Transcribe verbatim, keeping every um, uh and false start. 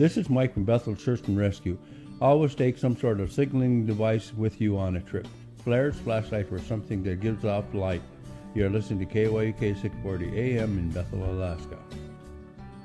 This is Mike from Bethel Search and Rescue. Always take some sort of signaling device with you on a trip. Flares, flashlight, or something that gives off light. You're listening to K Y U K six forty A M in Bethel, Alaska.